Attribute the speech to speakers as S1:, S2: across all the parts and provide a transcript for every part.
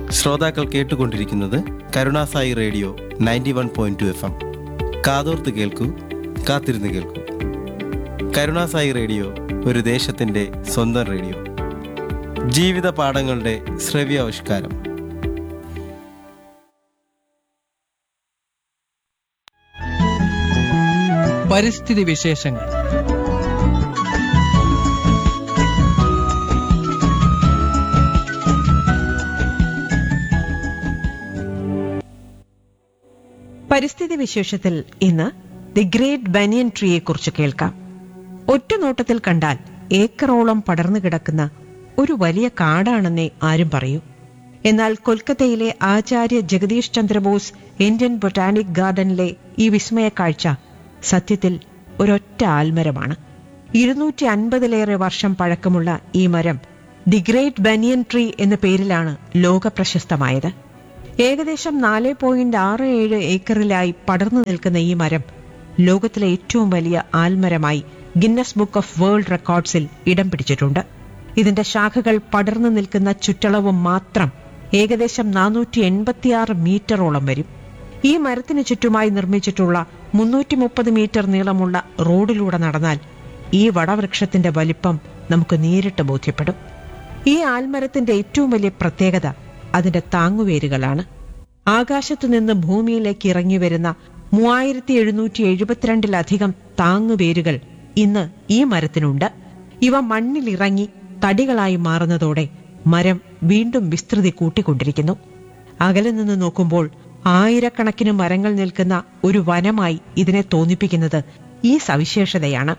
S1: ശ്രോതാക്കൾ കേട്ടുകൊണ്ടിരിക്കുന്നത് Karunasai radio 91.2 FM. കാതോർത്ത് കേൾക്കൂ, കാത്തിരുന്ന് കേൾക്കൂ. കരുണാസായി റേഡിയോ ഒരു ദേശത്തിൻ്റെ സ്വന്തം റേഡിയോ. ജീവിത പാഠങ്ങളുടെ ശ്രവ്യാവിഷ്കാരം.
S2: പരിസ്ഥിതി വിശേഷങ്ങൾ.
S3: പരിസ്ഥിതി വിശേഷത്തിൽ ഇന്ന് ദി ഗ്രേറ്റ് ബനിയൻ ട്രീയെ കുറിച്ച് കേൾക്കാം. ഒറ്റ നോട്ടത്തിൽ കണ്ടാൽ ഏക്കറോളം പടർന്നു കിടക്കുന്ന ഒരു വലിയ കാടാണെന്നേ ആരും പറയൂ. എന്നാൽ കൊൽക്കത്തയിലെ ആചാര്യ ജഗദീഷ് ചന്ദ്രബോസ് ഇന്ത്യൻ ബൊട്ടാനിക് ഗാർഡനിലെ ഈ വിസ്മയ കാഴ്ച സത്യത്തിൽ ഒരൊറ്റ ആൽമരമാണ്. 250-ലേറെ വർഷം പഴക്കമുള്ള ഈ മരം ദി ഗ്രേറ്റ് ബനിയൻ ട്രീ എന്ന പേരിലാണ് ലോക പ്രശസ്തമായത്. ഏകദേശം 4.67 ഏക്കറിലായി പടർന്നു നിൽക്കുന്ന ഈ മരം ലോകത്തിലെ ഏറ്റവും വലിയ ആൽമരമായി ഗിന്നസ് ബുക്ക് ഓഫ് വേൾഡ് റെക്കോർഡ്സിൽ ഇടം പിടിച്ചിട്ടുണ്ട്. ഇതിന്റെ ശാഖകൾ പടർന്നു നിൽക്കുന്ന ചുറ്റളവ് മാത്രം ഏകദേശം 486 മീറ്ററോളം വരും. ഈ മരത്തിന് ചുറ്റുമായി നിർമ്മിച്ചിട്ടുള്ള 330 മീറ്റർ നീളമുള്ള റോഡിലൂടെ നടന്നാൽ ഈ വടവൃക്ഷത്തിന്റെ വലിപ്പം നമുക്ക് നേരിട്ട് ബോധ്യപ്പെടും. ഈ ആൽമരത്തിന്റെ ഏറ്റവും വലിയ പ്രത്യേകത അതിന്റെ താങ്ങുവേരുകളാണ്. ആകാശത്തുനിന്ന് ഭൂമിയിലേക്ക് ഇറങ്ങി വരുന്ന 3772-ലധികം താങ്ങുവേരുകൾ ഇന്ന് ഈ മരത്തിനുണ്ട്. ഇവ മണ്ണിലിറങ്ങി തടികളായി മാറുന്നതോടെ മരം വീണ്ടും വിസ്തൃതി കൂട്ടിക്കൊണ്ടിരിക്കുന്നു. അകലെ നിന്ന് നോക്കുമ്പോൾ ആയിരക്കണക്കിന് മരങ്ങൾ നിൽക്കുന്ന ഒരു വനമായി ഇതിനെ തോന്നിപ്പിക്കുന്നത് ഈ സവിശേഷതയാണ്.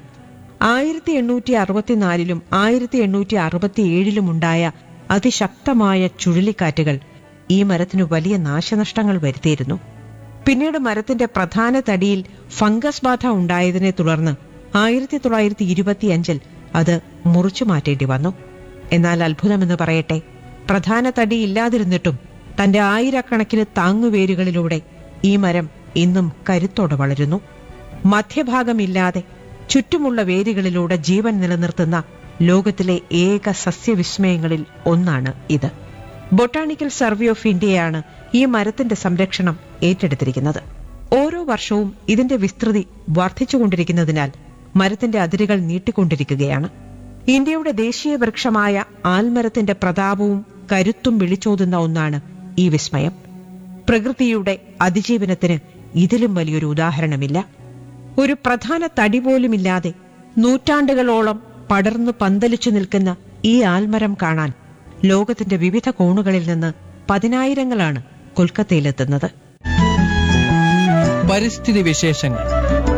S3: 1864-ലും 1867-ലും ഉണ്ടായ അതിശക്തമായ ചുഴലിക്കാറ്റുകൾ ഈ മരത്തിനു വലിയ നാശനഷ്ടങ്ങൾ വരുത്തിയിരുന്നു. പിന്നീട് മരത്തിന്റെ പ്രധാന തടിയിൽ ഫംഗസ് ബാധ ഉണ്ടായതിനെ തുടർന്ന് 1925-ൽ അത് മുറിച്ചു മാറ്റേണ്ടി വന്നു. എന്നാൽ അത്ഭുതമെന്ന് പറയട്ടെ, പ്രധാന തടി ഇല്ലാതിരുന്നിട്ടും തന്റെ ആയിരക്കണക്കിന് താങ്ങുവേരുകളിലൂടെ ഈ മരം ഇന്നും കരുത്തോടെ വളരുന്നു. മധ്യഭാഗമില്ലാതെ ചുറ്റുമുള്ള വേരുകളിലൂടെ ജീവൻ നിലനിർത്തുന്ന ലോകത്തിലെ ഏക സസ്യവിസ്മയങ്ങളിൽ ഒന്നാണ് ഇത്. ബൊട്ടാണിക്കൽ സർവേ ഓഫ് ഇന്ത്യയാണ് ഈ മരത്തിന്റെ സംരക്ഷണം ഏറ്റെടുത്തിരിക്കുന്നത്. ഓരോ വർഷവും ഇതിന്റെ വിസ്തൃതി വർദ്ധിച്ചുകൊണ്ടിരിക്കുന്നതിനാൽ മരത്തിന്റെ അതിരുകൾ നീട്ടിക്കൊണ്ടിരിക്കുകയാണ്. ഇന്ത്യയുടെ ദേശീയ വൃക്ഷമായ ആൽമരത്തിന്റെ പ്രതാപവും കരുത്തും വിളിച്ചോതുന്ന ഒന്നാണ് ഈ വിസ്മയം. പ്രകൃതിയുടെ അതിജീവനത്തിന് ഇതിലും വലിയൊരു ഉദാഹരണമില്ല. ഒരു പ്രധാന തടി പോലുമില്ലാതെ നൂറ്റാണ്ടുകളോളം പടർന്നു പന്തലിച്ചു നിൽക്കുന്ന ഈ ആൽമരം കാണാൻ ലോകത്തിന്റെ വിവിധ കോണുകളിൽ നിന്ന് പതിനായിരങ്ങളാണ് കൊൽക്കത്തയിലെത്തുന്നത്.
S2: പരിസ്ഥിതി വിശേഷങ്ങൾ.